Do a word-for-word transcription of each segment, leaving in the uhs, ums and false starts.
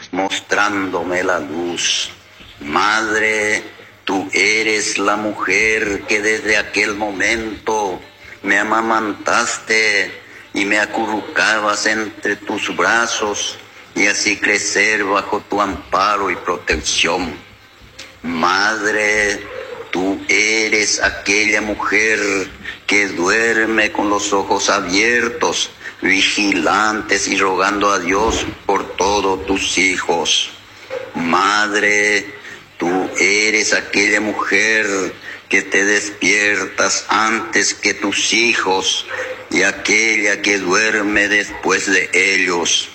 mostrándome la luz. Madre, tú eres la mujer que desde aquel momento me amamantaste y me acurrucabas entre tus brazos y así crecer bajo tu amparo y protección. Madre, tú eres aquella mujer que duerme con los ojos abiertos, vigilantes y rogando a Dios por todos tus hijos. Madre, tú eres aquella mujer que te despiertas antes que tus hijos y aquella que duerme después de ellos.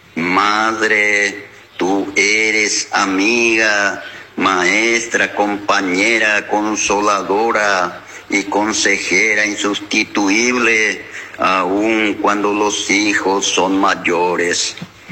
Madre, tú eres amiga, maestra, compañera, consoladora y consejera insustituible, aun cuando los hijos son mayores.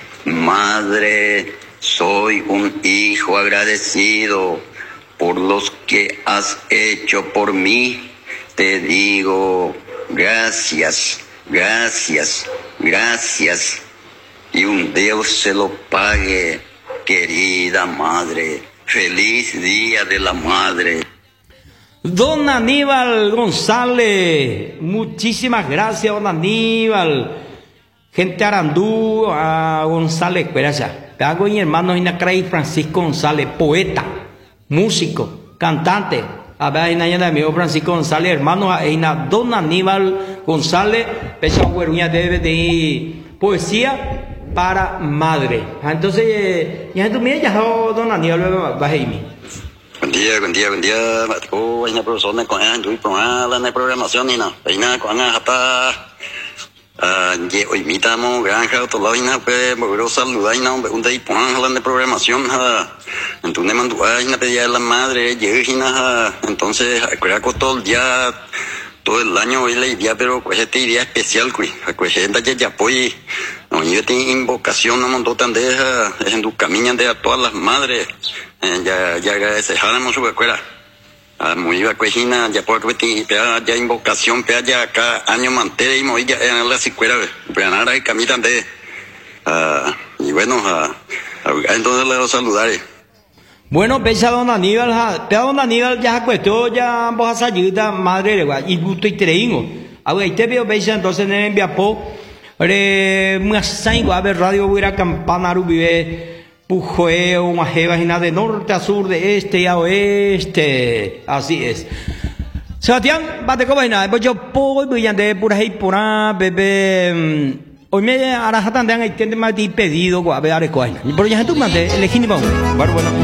Madre, soy un hijo agradecido por los que has hecho por mí. Te digo gracias, gracias, gracias. Y un Dios se lo pague, querida madre. Feliz Día de la Madre. Don Aníbal González, muchísimas gracias, don Aníbal. Gente Arandú, a González, espera ya. Te hago mi hermano Inacray Francisco González, poeta, músico, cantante. A ver, ahí mi amigo Francisco González, hermano, ahí don Aníbal González, pecha güeruña debe de poesía para madre. Entonces, ya tú mira, ya don Aníbal va a ir. Buen día, buen día, buen día. Oh, hay una profesora con ella, y con ella la programación y nada. Hay nada con ella hasta ye hoy mitamos granja otro lado y nada pues volver saludar y nada un día con ella la programación. Entonces mandó a ella pedía a la madre, y nada. Entonces acuerda con todo el día, todo el año hoy la idea, pero pues este día especial, pues, pues gente ya ya pues, no yo tengo invocación, no montó tan de en tu camino de a todas las madres. Ya, ya agradecemos su escuela. Muy vacuejina, ya por que ya invocación, ya acá año mantere y muy ya en la escuela, pero nada, y caminan de. Y bueno, entonces le doy saludar. Bueno, pesa don Aníbal, pesa don Aníbal ya cuestió ya vos a ayuda madre de y gusto y treingo. Ahora te veo pesa entonces en el Viapo, re más a ver radio voy a campana vive. Pujoeo, una jeva de norte a sur, de este a oeste. Así es. Sebastián, bate como vaina. Después yo puedo voy a andar por ahí por ahí, bebé. Hoy me hará tan de ahí tiene más de pedido, a ver, a ver, pero ya tú mate, elegí ni para uno. Bueno, bueno.